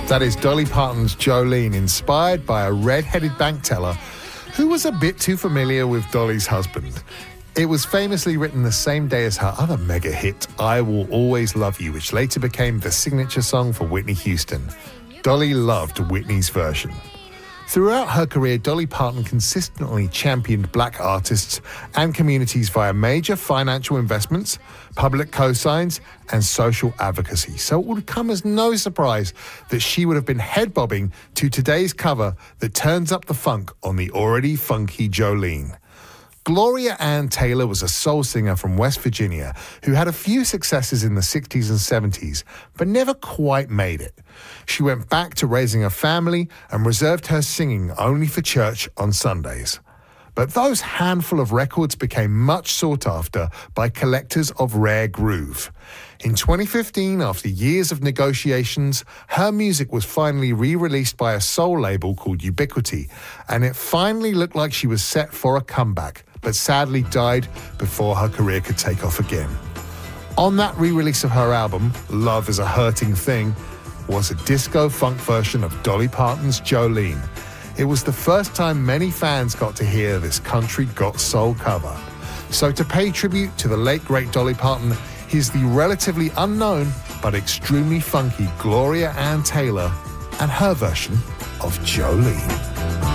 That is Dolly Parton's Jolene, inspired by a red-headed bank teller who was a bit too familiar with Dolly's husband. It was famously written the same day as her other mega hit, I Will Always Love You, which later became the signature song for Whitney Houston. Dolly loved Whitney's version. Throughout her career, Dolly Parton consistently championed black artists and communities via major financial investments, public cosigns, and social advocacy. So it would come as no surprise that she would have been head-bobbing to today's cover that turns up the funk on the already funky Jolene. Gloria Ann Taylor was a soul singer from West Virginia who had a few successes in the 60s and 70s, but never quite made it. She went back to raising a family and reserved her singing only for church on Sundays. But those handful of records became much sought after by collectors of rare groove. In 2015, after years of negotiations, her music was finally re-released by a soul label called Ubiquity, and it finally looked like she was set for a comeback, but sadly died before her career could take off again. On that re-release of her album, Love Is a Hurting Thing, was a disco funk version of Dolly Parton's Jolene. It was the first time many fans got to hear this country got soul cover. So to pay tribute to the late great Dolly Parton, here's the relatively unknown but extremely funky Gloria Ann Taylor and her version of Jolene.